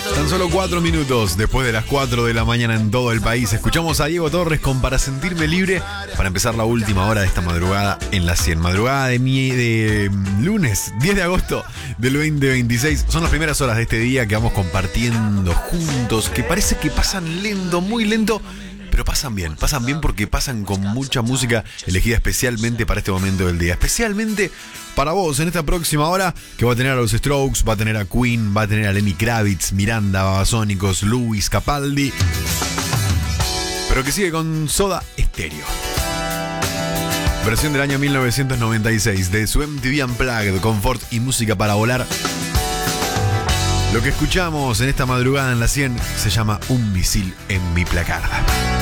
Tan solo 4 minutos después de las 4 de la mañana en todo el país. Escuchamos a Diego Torres con Para Sentirme Libre para empezar la última hora de esta madrugada en la 100. Madrugada de lunes 10 de agosto del 2026. Son las primeras horas de este día que vamos compartiendo juntos, que parece que pasan lento, muy lento, pero pasan bien porque pasan con mucha música elegida especialmente para este momento del día. Especialmente para vos en esta próxima hora, que va a tener a los Strokes, va a tener a Queen, va a tener a Lenny Kravitz, Miranda, Babasónicos, Luis Capaldi, pero que sigue con Soda Stereo. Versión del año 1996 de su MTV Unplugged, confort y música para volar. Lo que escuchamos en esta madrugada en la 100 se llama Un misil en mi placarda.